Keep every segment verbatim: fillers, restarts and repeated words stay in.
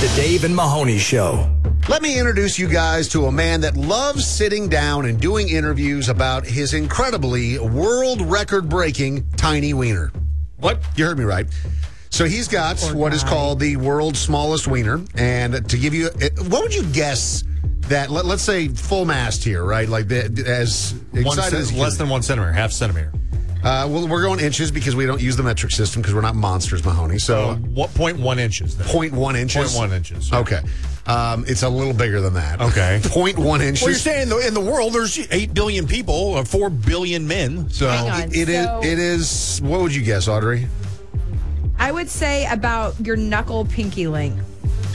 The Dave and Mahoney Show. Let me introduce you guys to a man that loves sitting down and doing interviews about his incredibly world record-breaking tiny wiener. What? You heard me right. So he's got Poor what guy. is called the world's smallest wiener. And to give you, what would you guess that, let, let's say full mast here, right? Like the, as One excited cent- as you less can. than one centimeter, half centimeter. Uh, well, we're going inches because we don't use the metric system because we're not monsters, Mahoney. So Uh, what, point one inches. Then. point one inches. Point one inches. yeah. Okay. Um, it's a little bigger than that. Okay. Point one inches. Well, you're saying though, in the world there's eight billion people, or four billion men. So Hang on. It is. So- It is. What would you guess, Audrey? I would say about your knuckle pinky length.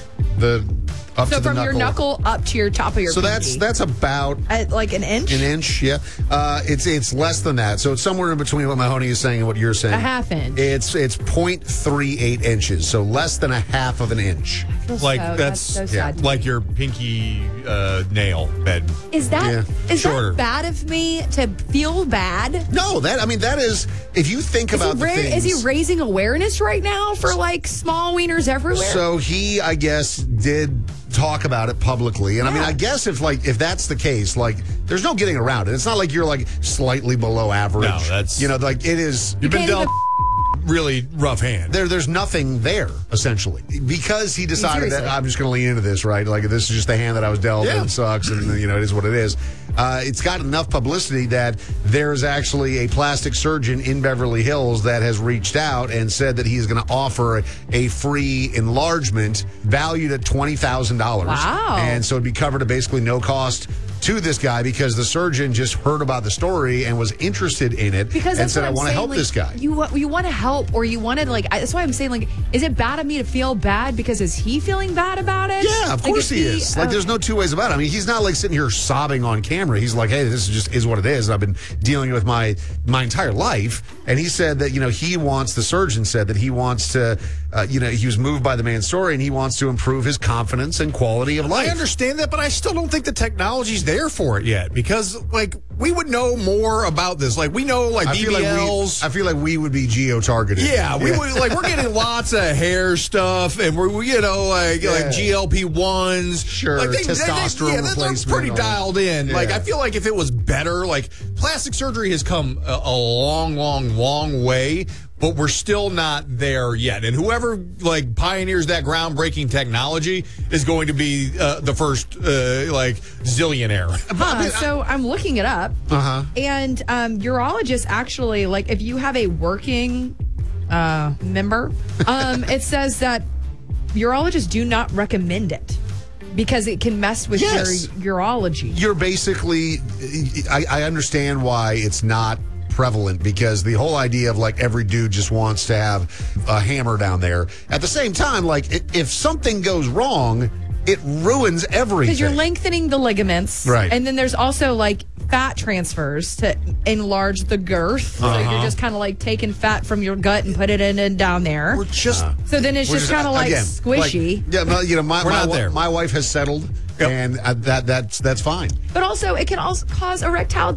The up So to the from knuckle. your knuckle up to your top of your So pinky. that's that's about At like an inch? an inch. Yeah. Uh, it's it's less than that. So it's somewhere in between what Mahoney is saying and what you're saying. A half inch. It's it's point three eight inches. So less than a half of an inch. like so- that's, so yeah, sad. like your pinky uh, nail bed. Is that Yeah. is Shorter. that bad of me to feel bad? No, that I mean that is if you think Is he, about the ra- things. is he raising awareness right now for like small wieners everywhere? So he, I guess, did talk about it publicly, and I mean, Yeah. I guess if like if that's the case, like there's no getting around it. It's not like you're like slightly below average. No, that's- you know, like it is. You've been can't dealt really rough hand. There, there's nothing there essentially because he decided that Seriously. I'm just going to lean into this, right? Like this is just the hand that I was dealt, Yeah. and it sucks, and you know it is what it is. Uh, it's got enough publicity that there's actually a plastic surgeon in Beverly Hills that has reached out and said that he's going to offer a free enlargement valued at twenty thousand dollars. Wow. And so it'd be covered at basically no cost to this guy because the surgeon just heard about the story and was interested in it because and that's said, what I I'm want to saying, help like, this guy. You wa- you want to help, or you want to like. I, that's why I'm saying like, is it bad of me to feel bad because is he feeling bad about it? Yeah, of Like, course if he is. Like, okay. there's no two ways about it. I mean, he's not like sitting here sobbing on camera. He's like, hey, this is just is what it is. And I've been dealing with my my entire life. And he said that, you know, he wants, the surgeon said that he wants to, uh, you know, he was moved by the man's story and he wants to improve his confidence and quality of life. I understand that, but I still don't think the technology's there for it yet because, like, we would know more about this. Like, we know, like, I B feel B like we, Ls. I feel like we would be geo-targeted. Yeah, we would like we're getting lots of hair stuff, and we're we, you know like Yeah. like G L P ones, Sure, like testosterone yeah, they're- they're replacement pretty and all. dialed in. Yeah. Like I feel like if it was better, like plastic surgery has come a, a long, long, long way. But we're still not there yet. And whoever like pioneers that groundbreaking technology is going to be uh, the first uh, like zillionaire. Huh, so I'm looking it up, Uh-huh. and um, urologists actually like if you have a working uh, member, um, it says that urologists do not recommend it because it can mess with Yes. your urology. You're basically, I, I understand why it's not prevalent because the whole idea of like every dude just wants to have a hammer down there. At the same time, like i- if something goes wrong, it ruins everything. Because you're lengthening the ligaments. Right. And then there's also like fat transfers to enlarge the girth. So you're just kind of like taking fat from your gut and put it in and down there. We're just So then it's We're just kind of like again, squishy. like, yeah, no, you know, my, We're my, not wi- there. my wife has settled, Yep. and uh, that that's that's fine. But also, it can also cause erectile